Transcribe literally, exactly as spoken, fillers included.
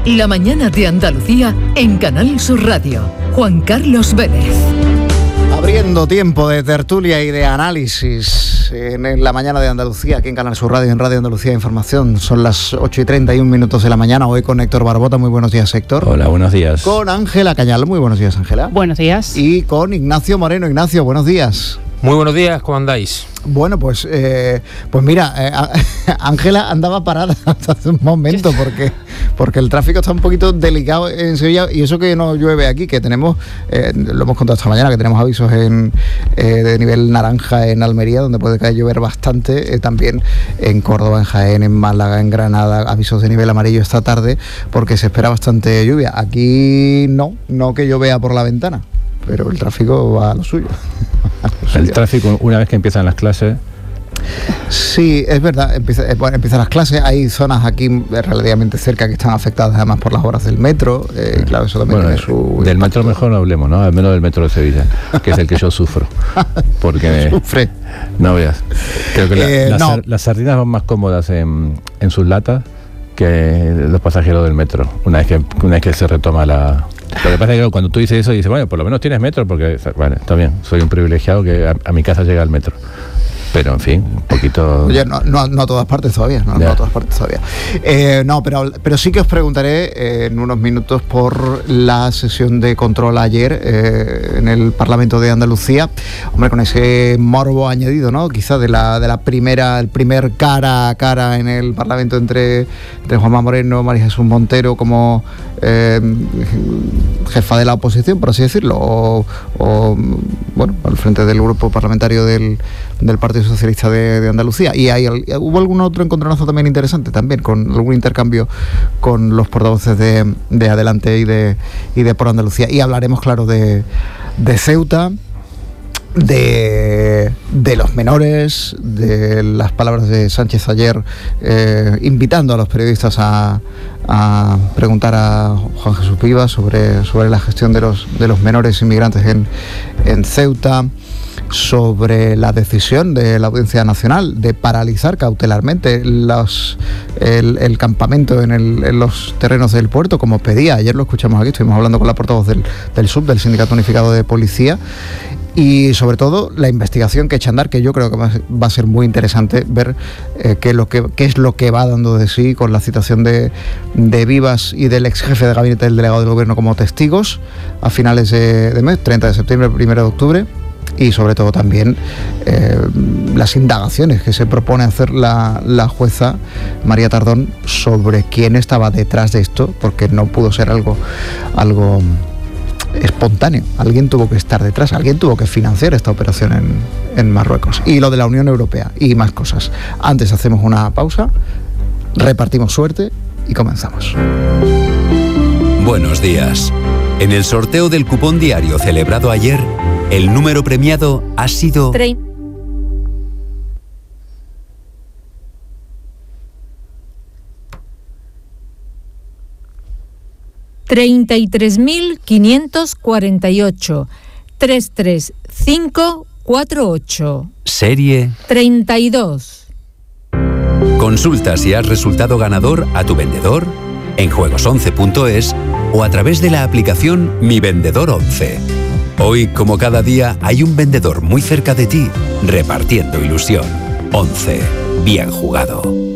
La mañana de Andalucía en Canal Sur Radio. Juan Carlos Vélez. Abriendo tiempo de tertulia y de análisis en la mañana de Andalucía, aquí en Canal Sur Radio, en Radio Andalucía Información. Son las ocho y treinta y un minutos de la mañana, hoy con Héctor Barbota. Muy buenos días, Héctor. Hola, buenos días. Con Ángela Cañal. Muy buenos días, Ángela. Buenos días. Y con Ignacio Moreno. Ignacio, buenos días. Muy buenos días, ¿cómo andáis? Bueno, pues eh, pues mira, Ángela eh, andaba parada hasta hace un momento porque, porque el tráfico está un poquito delicado en Sevilla, y eso que no llueve aquí, que tenemos, eh, lo hemos contado esta mañana, que tenemos avisos en eh, de nivel naranja en Almería, donde puede caer llover bastante, eh, también en Córdoba, en Jaén, en Málaga, en Granada, avisos de nivel amarillo esta tarde, porque se espera bastante lluvia. Aquí no, no que yo vea por la ventana, pero el tráfico va a lo suyo. A lo suyo. El tráfico, una vez que empiezan las clases... Sí, es verdad, empieza, bueno, empiezan las clases, hay zonas aquí relativamente cerca que están afectadas además por las obras del metro, eh, claro, eso también bueno, tiene su... Del metro mejor no hablemos, ¿no? Al menos del metro de Sevilla, que es el que yo sufro. Porque... Sufre. No veas. Creo que la, eh, las, no. las sardinas van más cómodas en, en sus latas que los pasajeros del metro, una vez que, una vez que se retoma la... Lo que pasa es que cuando tú dices eso, dices, bueno, por lo menos tienes metro, porque, vale, está bien, soy un privilegiado que a, a mi casa llega el metro. Pero, en fin, un poquito... Oye, no, no, no a todas partes todavía, no, no a todas partes todavía. Eh, no, pero, pero sí que os preguntaré eh, en unos minutos por la sesión de control ayer eh, en el Parlamento de Andalucía. Hombre, con ese morbo añadido, ¿no? Quizás de la, de la primera, el primer cara a cara en el Parlamento entre, entre Juanma Moreno, María Jesús Montero como eh, jefa de la oposición, por así decirlo, o, o bueno, al frente del grupo parlamentario del, del Partido Socialista de, de Andalucía. Y hay, hubo algún otro encontronazo también interesante, también con algún intercambio con los portavoces de, de Adelante y de, y de Por Andalucía. Y hablaremos, claro, de, de Ceuta, de, de los menores, de las palabras de Sánchez ayer eh, invitando a los periodistas a, a preguntar a Juan Jesús Vivas sobre, sobre la gestión de los, de los menores inmigrantes en, en Ceuta, sobre la decisión de la Audiencia Nacional de paralizar cautelarmente los, el, el campamento en, el, en los terrenos del puerto, como pedía. Ayer lo escuchamos aquí, estuvimos hablando con la portavoz del, del S U B, del Sindicato Unificado de Policía, y sobre todo la investigación que echa a andar, que yo creo que va a ser muy interesante ver eh, qué, lo que, qué es lo que va dando de sí con la citación de, de Vivas y del ex jefe de gabinete del delegado del gobierno como testigos a finales de, de mes, treinta de septiembre, primero de octubre. Y sobre todo también eh, las indagaciones que se propone hacer la, la jueza María Tardón sobre quién estaba detrás de esto, porque no pudo ser algo, algo espontáneo. Alguien tuvo que estar detrás, alguien tuvo que financiar esta operación en, en Marruecos. Y lo de la Unión Europea y más cosas. Antes hacemos una pausa, repartimos suerte y comenzamos. Buenos días. En el sorteo del cupón diario celebrado ayer, el número premiado ha sido... treinta y tres mil quinientos cuarenta y ocho, tres tres cinco cuatro ocho. Serie... treinta y dos. Consulta si has resultado ganador a tu vendedor, en juegos once punto es o a través de la aplicación Mi Vendedor once. Hoy, como cada día, hay un vendedor muy cerca de ti, repartiendo ilusión. once. Bien jugado.